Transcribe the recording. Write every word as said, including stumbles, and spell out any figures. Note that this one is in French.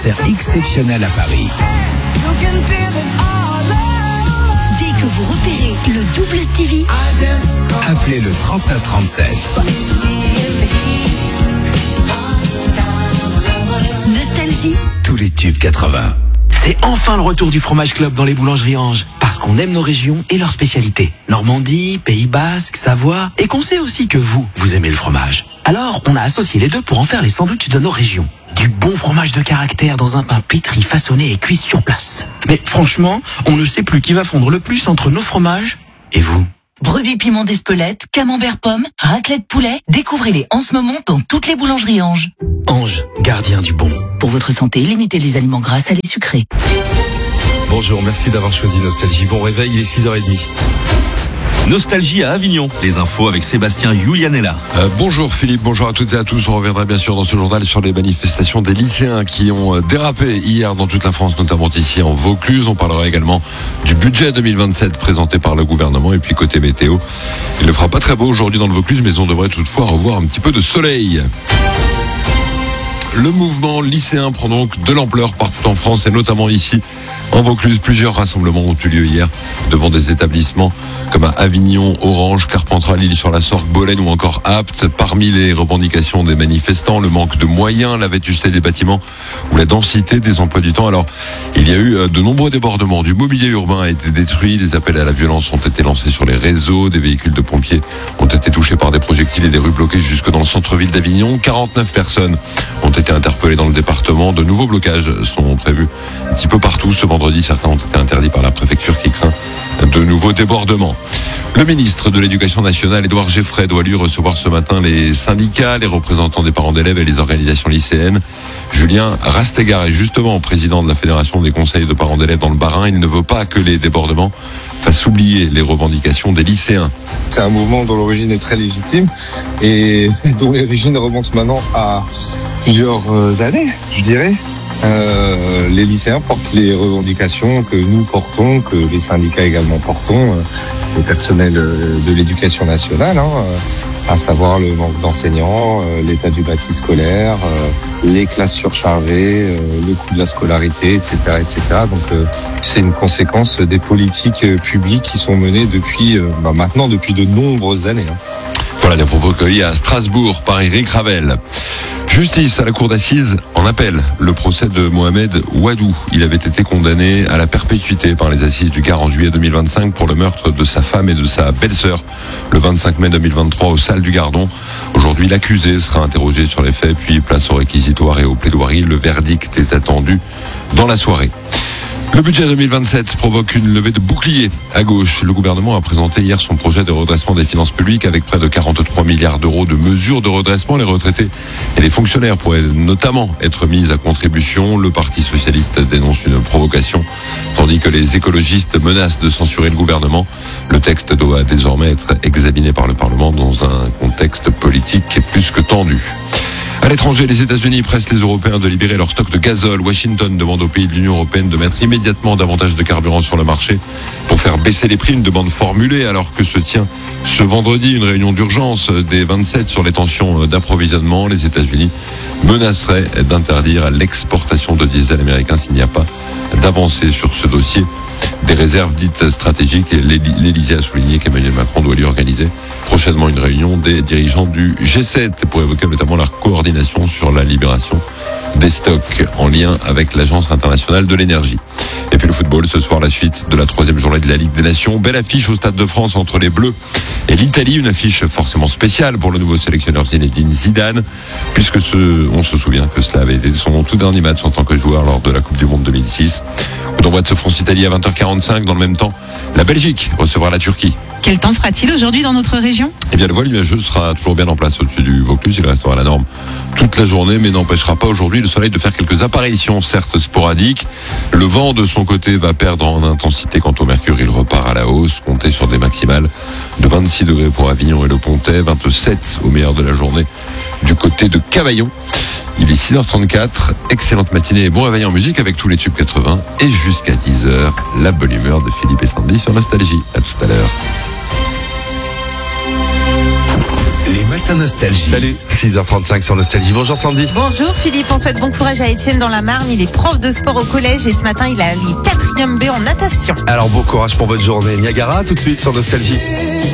C'est exceptionnel à Paris. Dès que vous repérez le double Stevie, Appelez le trente-neuf trente-sept. Nostalgie, Tous les tubes quatre-vingts. C'est enfin le retour du fromage club dans les boulangeries Ange. Parce qu'on aime nos régions et leurs spécialités. Normandie, Pays Basque, Savoie. Et qu'on sait aussi que vous, vous aimez le fromage. Alors, on a associé les deux pour en faire les sandwichs de nos régions. Du bon fromage de caractère dans un pain pétri, façonné et cuit sur place. Mais franchement, on ne sait plus qui va fondre le plus entre nos fromages et vous. Brebis piment d'Espelette, camembert pomme, raclette poulet, découvrez-les en ce moment dans toutes les boulangeries Ange. Ange, gardien du bon. Pour votre santé, limitez les aliments gras, salés, sucrés. Bonjour, merci d'avoir choisi Nostalgie. Bon réveil, il est six heures trente. Nostalgie à Avignon. Les infos avec Sébastien Julianella. Euh, bonjour Philippe, bonjour à toutes et à tous. On reviendra bien sûr dans ce journal sur les manifestations des lycéens qui ont dérapé hier dans toute la France, notamment ici en Vaucluse. On parlera également du budget deux mille vingt-sept présenté par le gouvernement. Et puis côté météo, il ne fera pas très beau aujourd'hui dans le Vaucluse, mais on devrait toutefois revoir un petit peu de soleil. Le mouvement lycéen prend donc de l'ampleur partout en France et notamment ici en Vaucluse. Plusieurs rassemblements ont eu lieu hier devant des établissements comme à Avignon, Orange, Carpentras, L'Isle-sur-la-Sorgue, Bolène ou encore Apt. Parmi les revendications des manifestants, le manque de moyens, la vétusté des bâtiments ou la densité des emplois du temps. Alors, il y a eu de nombreux débordements. Du mobilier urbain a été détruit, des appels à la violence ont été lancés sur les réseaux, des véhicules de pompiers ont été touchés par des projectiles et des rues bloquées jusque dans le centre-ville d'Avignon. quarante-neuf personnes ont été interpellées dans le département. De nouveaux blocages sont prévus un petit peu partout ce vendredi. Certains ont été interdits par la préfecture qui craint de nouveaux débordements. Le ministre de l'Éducation nationale, Édouard Geffray, doit lui recevoir ce matin les syndicats, les représentants des parents d'élèves et les organisations lycéennes. Julien Rastegard est justement président de la Fédération des conseils de parents d'élèves dans le Bas-Rhin. Il ne veut pas que les débordements fassent oublier les revendications des lycéens. C'est un mouvement dont l'origine est très légitime et dont l'origine remonte maintenant à plusieurs années, je dirais. Euh, les lycéens portent les revendications que nous portons, que les syndicats également portons, euh, le personnel de l'éducation nationale, hein, euh, à savoir le manque d'enseignants, euh, l'état du bâti scolaire, euh, les classes surchargées, euh, le coût de la scolarité, et cetera, et cetera. Donc euh, c'est une conséquence des politiques publiques qui sont menées depuis euh, bah, maintenant depuis de nombreuses années. Hein. Voilà les propos cueillis à Strasbourg par Éric Ravel. Justice à la cour d'assises en appel. Le procès de Mohamed Ouadou. Il avait été condamné à la perpétuité par les assises du Gard en juillet deux mille vingt-cinq pour le meurtre de sa femme et de sa belle-sœur le vingt-cinq mai deux mille vingt-trois aux Salles du Gardon. Aujourd'hui, l'accusé sera interrogé sur les faits, puis place au réquisitoire et aux plaidoiries. Le verdict est attendu dans la soirée. Le budget deux mille vingt-sept provoque une levée de boucliers à gauche. Le gouvernement a présenté hier son projet de redressement des finances publiques avec près de quarante-trois milliards d'euros de mesures de redressement. Les retraités et les fonctionnaires pourraient notamment être mis à contribution. Le Parti socialiste dénonce une provocation, tandis que les écologistes menacent de censurer le gouvernement. Le texte doit désormais être examiné par le Parlement dans un contexte politique plus que tendu. À l'étranger, les États-Unis pressent les Européens de libérer leur stock de gazole. Washington demande aux pays de l'Union européenne de mettre immédiatement davantage de carburant sur le marché pour faire baisser les prix. Une demande formulée alors que se tient ce vendredi une réunion d'urgence des vingt-sept sur les tensions d'approvisionnement. Les États-Unis menaceraient d'interdire l'exportation de diesel américain s'il n'y a pas d'avancée sur ce dossier. Des réserves dites stratégiques. L'Élysée a souligné qu'Emmanuel Macron doit lui organiser prochainement une réunion des dirigeants du G sept pour évoquer notamment la coordination sur la libération des stocks en lien avec l'Agence internationale de l'énergie. Et puis le football, ce soir la suite de la troisième journée de la Ligue des Nations. Belle affiche au Stade de France entre les Bleus et l'Italie. Une affiche forcément spéciale pour le nouveau sélectionneur Zinedine Zidane, puisque ce, on se souvient que cela avait été son tout dernier match en tant que joueur lors de la Coupe du Monde deux mille six. Coup d'envoi de ce France-Italie à vingt heures quarante-cinq. Dans le même temps, la Belgique recevra la Turquie. Quel temps fera-t-il aujourd'hui dans notre région ? Eh bien, le voile nuageux sera toujours bien en place au-dessus du Vaucluse. Il restera à la norme toute la journée, mais n'empêchera pas aujourd'hui le soleil de faire quelques apparitions, certes sporadiques. Le vent, de son côté, va perdre en intensité. Quant au mercure, il repart à la hausse. Comptez sur des maximales de vingt-six degrés pour Avignon et le Pontet, vingt-sept au meilleur de la journée du côté de Cavaillon. Il est six heures trente-quatre, excellente matinée et bon réveil en musique avec tous les tubes quatre-vingts. Et jusqu'à dix heures, la bonne humeur de Philippe et Sandy sur Nostalgie. À tout à l'heure. Les Matin Nostalgie. Salut, six heures trente-cinq sur Nostalgie. Bonjour Sandy. Bonjour Philippe, on souhaite bon courage à Étienne dans la Marne. Il est prof de sport au collège et ce matin il a les quatrième B en natation. Alors bon courage pour votre journée. Niagara, tout de suite sur Nostalgie.